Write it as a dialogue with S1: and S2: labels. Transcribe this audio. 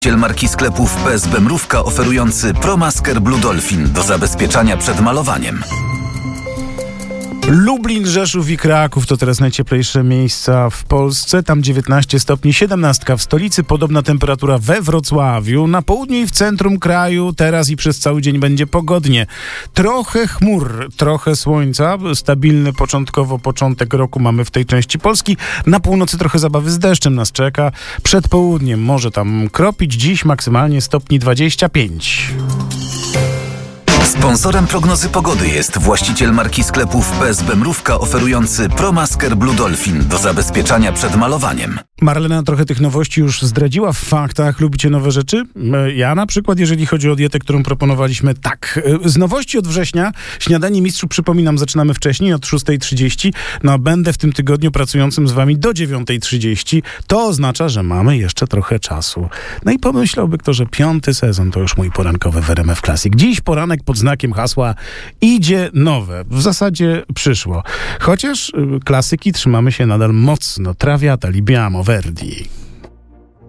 S1: Marki sklepów PSB Mrówka oferujący ProMasker Blue Dolphin do zabezpieczania przed malowaniem.
S2: Lublin, Rzeszów i Kraków to teraz najcieplejsze miejsca w Polsce. Tam 19 stopni, 17 w stolicy. Podobna temperatura we Wrocławiu. Na południu i w centrum kraju teraz i przez cały dzień będzie pogodnie. Trochę chmur, trochę słońca. Stabilny początek roku mamy w tej części Polski. Na północy trochę zabawy z deszczem nas czeka. Przed południem może tam kropić. Dziś maksymalnie stopni 25.
S1: Sponsorem prognozy pogody jest właściciel marki sklepów PSB Mrówka oferujący ProMasker Blue Dolphin do zabezpieczania przed malowaniem.
S2: Marlena trochę tych nowości już zdradziła w faktach. Lubicie nowe rzeczy? Ja na przykład, jeżeli chodzi o dietę, którą proponowaliśmy, tak. Z nowości od września Śniadanie Mistrzu, przypominam, zaczynamy wcześniej, od 6:30. No, będę w tym tygodniu pracującym z wami do 9:30. To oznacza, że mamy jeszcze trochę czasu. No i pomyślałby kto, że 5. sezon to już mój porankowy w RMF Classic. Dziś poranek pod znakiem hasła idzie nowe. W zasadzie przyszło. Chociaż klasyki trzymamy się nadal mocno. Traviata, Libiamo, Verdi.